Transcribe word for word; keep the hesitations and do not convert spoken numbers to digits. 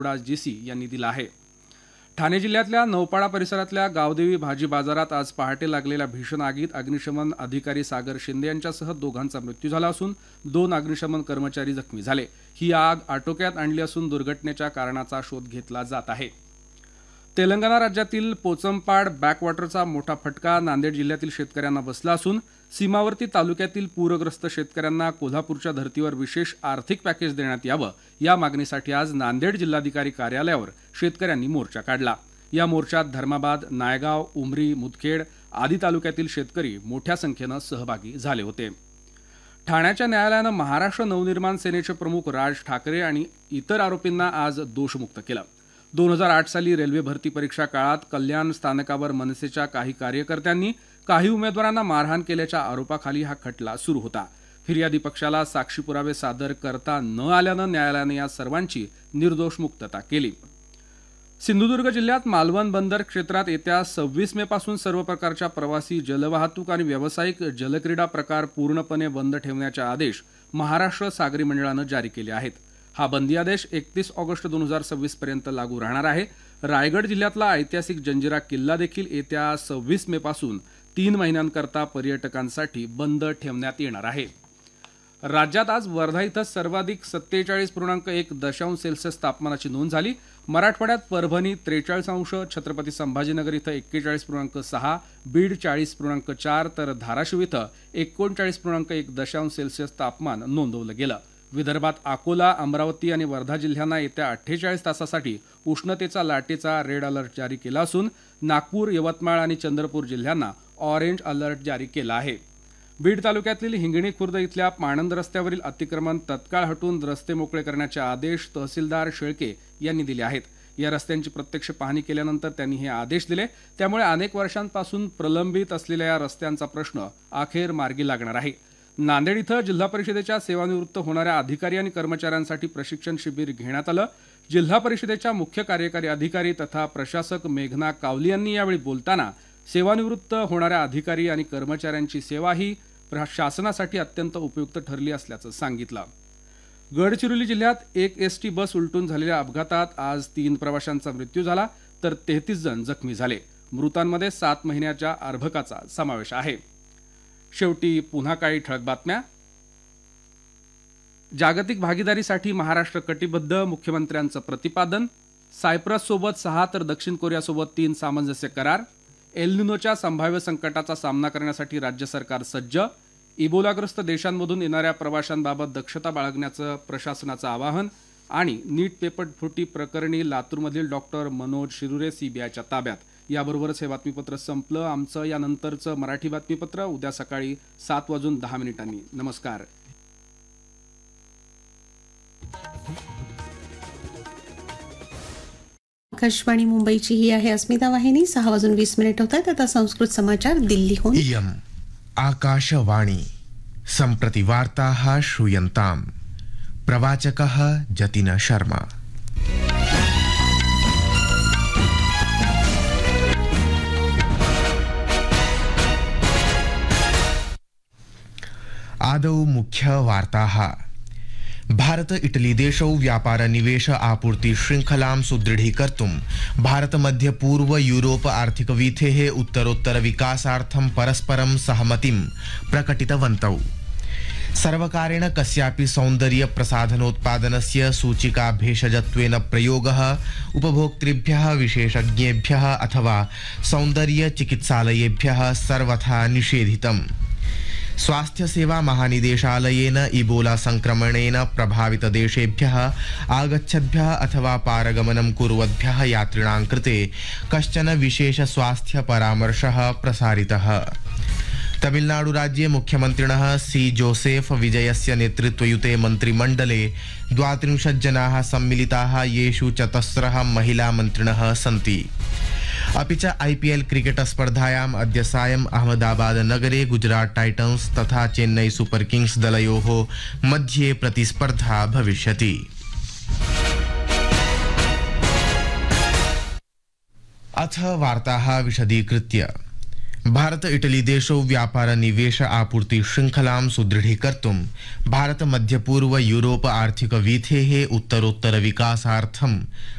GC यांनी दिला आहे. ठाणे जिल्ह्यातल्या नौपाडा परिसरातल्या गावदेवी भाजी बाजारात आज पहाटे लागलेल्या भीषण आगीत अग्निशमन अधिकारी सागर शिंदे यांच्यासह दोघांचा मृत्यू झाला असून दोन अग्निशमन कर्मचारी जखमी झाले. ही आग आटोक्यात आणली असून दुर्घटनेच्या कारणाचा शोध घेतला जात आहे. तेलंगणा राज्यातील पोचमपाड बॅकवॉटरचा मोठा फटका नांदेड जिल्ह्यातील शेतकऱ्यांना बसला असून सीमावर्ती तालुक्यातील पूरग्रस्त शेतकऱ्यांना कोल्हापूरच्या धर्तीवर विशेष आर्थिक पॅकेज देण्यात यावं या मागणीसाठी आज नांदेड जिल्हाधिकारी कार्यालयावर शेतकऱ्यांनी मोर्चा काढला. या मोर्चात धर्माबाद, नायगाव, उमरी, मुदखेड आदी तालुक्यातील शेतकरी मोठ्या संख्येनं सहभागी झाले होते. ठाण्याच्या न्यायालयानं महाराष्ट्र नवनिर्माण सेनेचे प्रमुख राज ठाकरे आणि इतर आरोपींना आज दोषमुक्त केलं. दोन हजार आठ साली रेल्वे भरती परीक्षा काळात कल्याण स्थानकावर मनसेच्या काही कार्यकर्त्यांनी काही उमेदवारांना मारहाण केल्याच्या आरोपाखाली हा खटला सुरू होता. फिर्यादी पक्षाला साक्षी पुरावे सादर करता न आल्यानं न्यायालयानं या सर्वांची निर्दोष मुक्तता केली. सिंधुदुर्ग जिल्ह्यात मालवण बंदर क्षेत्रात येत्या सव्वीस मे पासून सर्व प्रकारच्या प्रवासी जलवाहतूक आणि व्यावसायिक जलक्रीडा प्रकार पूर्णपणे बंद ठेवण्याचे आदेश महाराष्ट्र सागरी मंडळानं जारी केले आहेत. हा बंदी आदेश एकतीस ऑगस्ट दोन हजार सव्वीस पर्यंत लागू राहणार आहे. रायगड जिल्ह्यातला ऐतिहासिक जंजिरा किल्ला देखील येत्या सव्वीस मे पासून तीन महिन्यांकरता पर्यटकांसाठी बंद ठेवण्यात येणार आहे. राज्यात आज वर्धा इथं सर्वाधिक सत्तेचाळीस पूर्णांक एक दशांश सेल्सिअस तापमानाची नोंद झाली. मराठवाड्यात परभणी त्रेचाळीस अंश, छत्रपती संभाजीनगर इथं एक्केचाळीस पूर्णांक सहा, बीड चाळीस पूर्णांक चार तर धाराशिव इथं एकोणचाळीस पूर्णांक एक दशांश सेल्सिअस तापमान नोंदवलं गेलं. विदर्भात अकोला, अमरावती आणि वर्धा जिल्ह्यांना येत्या अठ्ठेचाळीस तासासाठी उष्णतेचा लाटेचा रेड अलर्ट जारी केला असून नागपूर, यवतमाळ आणि चंद्रपूर जिल्ह्यांना ऑरेंज अलर्ट जारी केला आहे. बीड तालुक्यातील हिंगणी खुर्द इथल्या पाणंद रस्त्यावरील अतिक्रमण तत्काळ हटवून रस्ते मोकळे करण्याचे आदेश तहसीलदार शेळके यांनी दिले आहेत. या रस्त्यांची प्रत्यक्ष पाहणी केल्यानंतर त्यांनी हे आदेश दिले. त्यामुळे अनेक वर्षांपासून प्रलंबित असलेल्या या रस्त्यांचा प्रश्न अखेर मार्गी लागणार आहे. नांदेड इथं जिल्हा परिषदेच्या सेवानिवृत्त होणाऱ्या अधिकारी आणि कर्मचाऱ्यांसाठी प्रशिक्षण शिबिर घेण्यात आलं. जिल्हा परिषदेच्या मुख्य कार्यकारी अधिकारी तथा प्रशासक मेघना कावली यांनी यावेळी बोलताना सेवानिवृत्त होणाऱ्या अधिकारी आणि कर्मचाऱ्यांची सेवा ही शासनासाठी अत्यंत उपयुक्त ठरली असल्याचं सांगितलं. गडचिरोली जिल्ह्यात एक एसटी बस उलटून झालेल्या अपघातात आज तीन प्रवाशांचा मृत्यू झाला तर तेहतीस जण जखमी झाले. मृतांमध्ये सात महिन्याच्या अर्भकाचा समावेश आहे. शेवटी पुन्हा काही ठळक बातम्या. जागतिक भागीदारीसाठी महाराष्ट्र कटिबद्ध, मुख्यमंत्र्यांचं प्रतिपादन. सायप्रस सोबत सहा तर दक्षिण कोरियासोबत तीन सामंजस्य करार. एल निनोच्या संभाव्य संकटाचा सामना करण्यासाठी राज्य सरकार सज्ज. इबोलाग्रस्त देशांमधून येणाऱ्या प्रवाशांबाबत दक्षता बाळगण्याचं प्रशासनाचं आवाहन. आणि नीट पेपर फुटी प्रकरणी लातूरमधील डॉक्टर मनोज शिरुरे सीबीआयच्या ताब्यात. याबरोबरच हे बातमीपत्र संपलं. आमचं यानंतरचं मराठी बातमीपत्र उद्या सकाळी सात वाजून दहा मिनिटांनी. नमस्कार. आकाशवाणी मुंबईची ही आहे अस्मिता वाहिनी. सहा वाजून वीस मिनिट होत आहेत. आता संस्कृत समाचार दिल्लीहून. इयम् आकाशवाणी सम्प्रति वार्ताः श्रूयन्ताम्. प्रवाचकः जतिन शर्मा. आदौ मुख्य वार्ताः. भारत इटली देशौ व्यापार निवेश आपूर्ति श्रृंखलां सुदृढीकर्तुं भारत मध्य पूर्व यूरोप आर्थिक वीथेः उत्तरोत्तर विकासार्थं परस्परं सहमतिं प्रकटितवन्तौ. सर्वकारेण कस्यापि सौन्दर्य प्रसाधनोत्पादनस्य सूचिका भेषजत्वेन प्रयोगः उपभोक्तृभ्यः, विशेषज्ञेभ्यः अथवा सौन्दर्य चिकित्सालयेभ्यः सर्वथा निषेधितम्. स्वास्थ्य सेवा महानिदेशालयेन इबोला संक्रमणेन प्रभावित देशेभ्यः आगच्छद्भ्यः अथवा पारगमनं कुर्वद्भ्यः यात्रिणां कृते कश्चन विशेष स्वास्थ्य परामर्शः प्रसारितः. तमिलनाडु राज्ये मुख्यमन्त्रिणः सी जोसेफ विजयस्य नेतृत्वयुते मन्त्रिमण्डले द्वात्रिंशत् जनाः सम्मिलिताः, येषु चतस्रः महिला मन्त्रिणः सन्ति. अपि च आईपीएल क्रिकेट स्पर्धायाम् अद्य सायम् अहमदाबाद नगरे गुजरात टाइटन्स तथा चेन्नई सुपर किंग्स दलयोः मध्ये प्रतिस्पर्धा भविष्यति. अथ वार्ताः विशदीकृत्य. भारत इटली देशौ व्यापार निवेश आपूर्ति शृङ्खलां सुदृढीकर्तुं भारत मध्यपूर्व यूरोप आर्थिक वीथेः उत्तरोत्तर विकासार्थं